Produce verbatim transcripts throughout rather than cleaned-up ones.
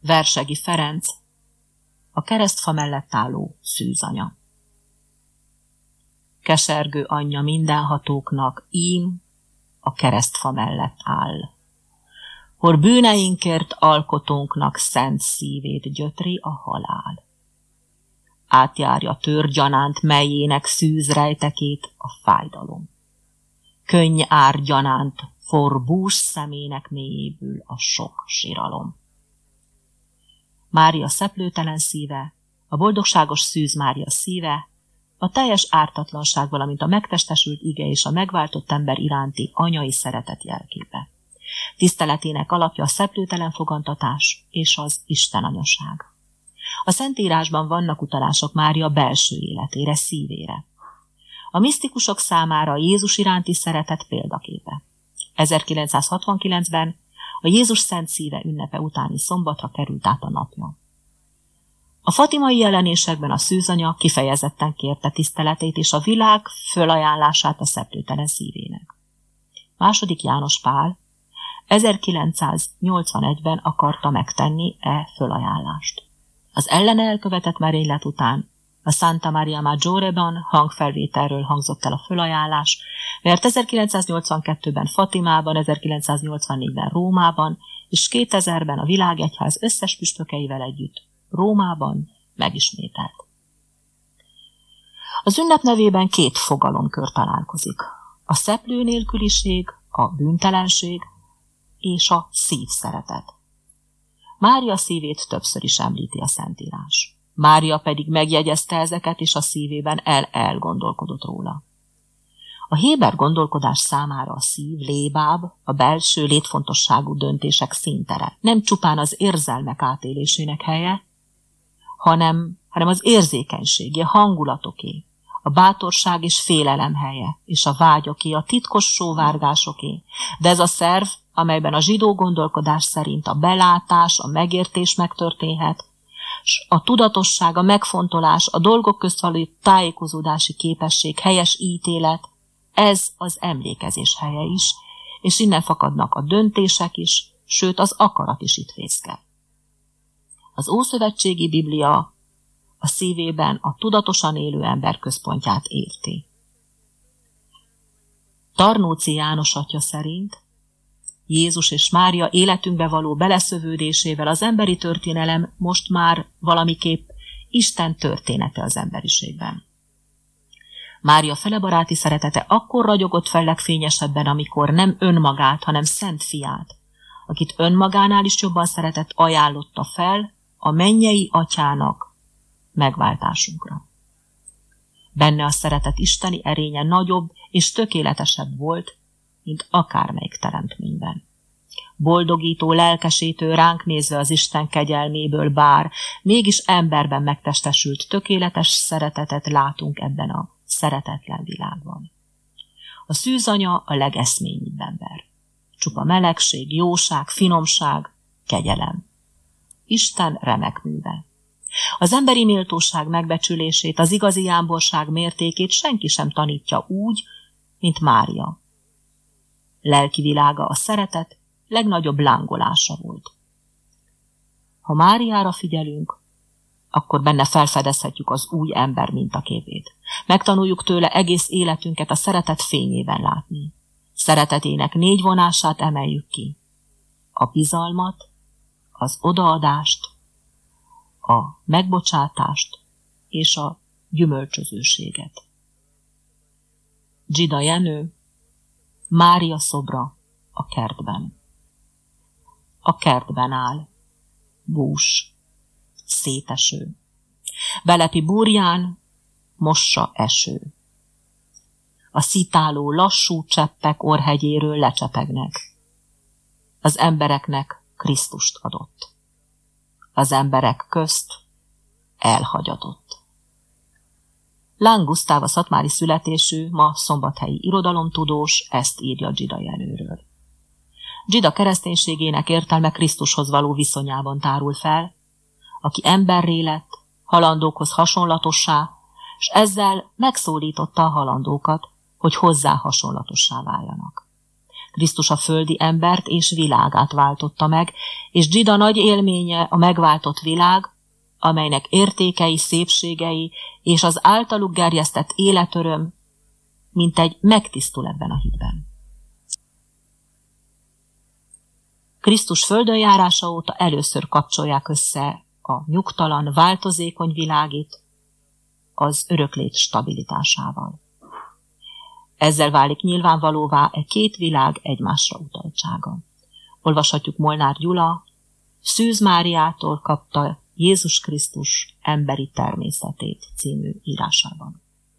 Versegi Ferenc, a keresztfa mellett álló szűzanya. Kesergő anyja mindenhatóknak, ím a keresztfa mellett áll. Hol bűneinkért alkotónknak szent szívét gyötri a halál. Átjárja törgyanánt melyének szűz rejtekét a fájdalom. Könny ár gyanánt forbús szemének mélyéből a sok síralom. Mária szeplőtelen szíve, a boldogságos szűz Mária szíve, a teljes ártatlanság, valamint a megtestesült ige és a megváltott ember iránti anyai szeretet jelképe. Tiszteletének alapja a szeplőtelen fogantatás és az istenanyaság. A Szentírásban vannak utalások Mária belső életére, szívére. A misztikusok számára Jézus iránti szeretet példaképe. ezerkilencszázhatvankilencben a Jézus Szent Szíve ünnepe utáni szombatra került át a napja. A fatimai jelenésekben a szűzanya kifejezetten kérte tiszteletét és a világ fölajánlását a szeplőtelen szívének. Második János Pál ezerkilencszáznyolcvanegyben akarta megtenni e fölajánlást. Az ellene elkövetett merénylet után a Santa Maria Maggiore-ban hangfelvételről hangzott el a fölajánlás, mert ezerkilencszáznyolcvankettőben Fatimában, ezerkilencszáznyolcvannégyben Rómában és kétezerben a világegyház összes püspökeivel együtt Rómában megismételt. Az ünnep nevében két fogalomkör találkozik. A szeplő nélküliség, a bűntelenség és a szívszeretet. Mária szívét többször is említi a Szentírás. Mária pedig megjegyezte ezeket, és a szívében el-elgondolkodott róla. A héber gondolkodás számára a szív, lébáb, a belső létfontosságú döntések színtere. Nem csupán az érzelmek átélésének helye, hanem, hanem az érzékenységé, a hangulatoké, a bátorság és félelem helye, és a vágyaké, a titkos sóvárgásoké. De ez a szerv, amelyben a zsidó gondolkodás szerint a belátás, a megértés megtörténhet, s a tudatosság, a megfontolás, a dolgok közt való tájékozódási képesség, helyes ítélet, ez az emlékezés helye is, és innen fakadnak a döntések is, sőt az akarat is itt fészkel. Az ószövetségi Biblia a szívében a tudatosan élő ember központját érti. Tarnóci János atya szerint Jézus és Mária életünkbe való beleszövődésével az emberi történelem most már valamiképp Isten története az emberiségben. Mária felebaráti szeretete akkor ragyogott fel legfényesebben, amikor nem önmagát, hanem Szent Fiát, akit önmagánál is jobban szeretett, ajánlotta fel a mennyei atyának megváltásunkra. Benne a szeretet isteni erénye nagyobb és tökéletesebb volt, mint akármelyik teremtményben. Boldogító, lelkesítő, ránk nézve az Isten kegyelméből bár, mégis emberben megtestesült tökéletes szeretetet látunk ebben a szeretetlen világban. A szűzanya a legeszményibb ember. Csupa melegség, jóság, finomság, kegyelem. Isten remek műve. Az emberi méltóság megbecsülését, az igazi jámborság mértékét senki sem tanítja úgy, mint Mária. Lelki világa a szeretet legnagyobb lángolása volt. Ha Máriára figyelünk, akkor benne felfedezhetjük az új ember mintaképét. Megtanuljuk tőle egész életünket a szeretet fényében látni. Szeretetének négy vonását emeljük ki. A bizalmat, az odaadást, a megbocsátást és a gyümölcsözőséget. Dzsida Jenő, Mária szobra a kertben. A kertben áll, bús, széteső. Belepi burján mossa eső. A szitáló lassú cseppek orrhegyéről lecsepegnek. Az embereknek Krisztust adott. Az emberek közt elhagyatott. Láng Gusztáv, a szatmári születésű, ma szombathelyi irodalomtudós, ezt írja Dzsida Jenőről. Dzsida kereszténységének értelme Krisztushoz való viszonyában tárul fel, aki emberré lett, halandókhoz hasonlatossá, és ezzel megszólította a halandókat, hogy hozzá hasonlatossá váljanak. Krisztus a földi embert és világát váltotta meg, és Dzsida nagy élménye a megváltott világ, amelynek értékei, szépségei és az általuk gerjesztett életöröm mintegy megtisztul ebben a hitben. Krisztus földön járása óta először kapcsolják össze a nyugtalan, változékony világit az öröklét stabilitásával. Ezzel válik nyilvánvalóvá e két világ egymásra utaltsága. Olvashatjuk Molnár Gyula, Szűz Máriától kapta Jézus Krisztus emberi természetét című írásában.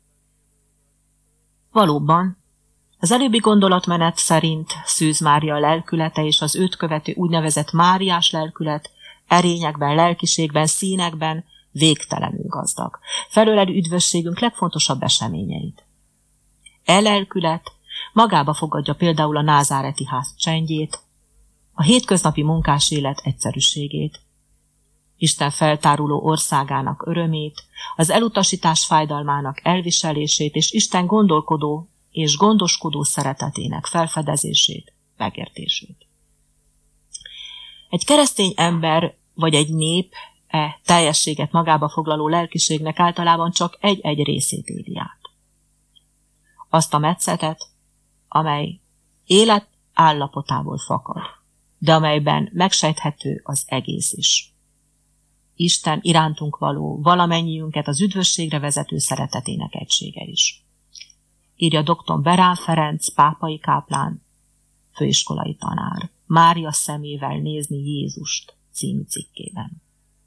Valóban, az előbbi gondolatmenet szerint Szűz Mária lelkülete és az őt követő úgynevezett Máriás lelkület erényekben, lelkiségben, színekben végtelenül gazdag. Felöleli üdvösségünk legfontosabb eseményeit. E lelkület magába fogadja például a názáreti ház csendjét, a hétköznapi munkás élet egyszerűségét, Isten feltáruló országának örömét, az elutasítás fájdalmának elviselését és Isten gondolkodó és gondoskodó szeretetének felfedezését, megértését. Egy keresztény ember vagy egy nép e teljességet magába foglaló lelkiségnek általában csak egy-egy részét éli át. Azt a metszetet, amely élet állapotából fakad, de amelyben megsejthető az egész is. Isten irántunk való, valamennyiünket az üdvösségre vezető szeretetének egysége is. Írja doktor Berán Ferenc, pápai káplán, főiskolai tanár, Mária szemével nézni Jézust című cikkében.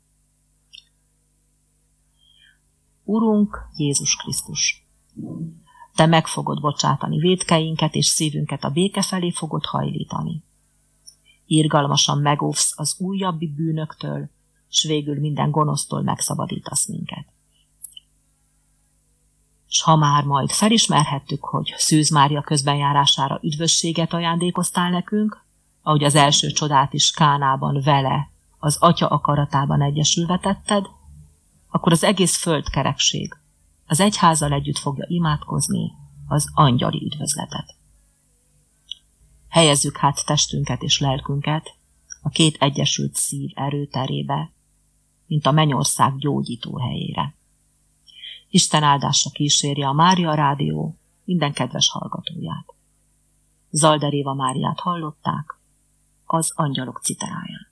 Urunk Jézus Krisztus, Te meg fogod bocsátani vétkeinket, és szívünket a béke felé fogod hajlítani. Irgalmasan megóvsz az újabbi bűnöktől, s végül minden gonosztól megszabadítasz minket. S ha már majd felismerhettük, hogy Szűz Mária közbenjárására üdvösséget ajándékoztál nekünk, ahogy az első csodát is Kánában vele, az Atya akaratában egyesülve tetted, akkor az egész földkerekség az egyházzal együtt fogja imádkozni az angyali üdvözletet. Helyezzük hát testünket és lelkünket a két egyesült szív erőterébe, mint a mennyország gyógyító helyére. Isten áldása kísérje a Mária Rádió minden kedves hallgatóját. Zalder Éva Máriát hallották az angyalok citeráján.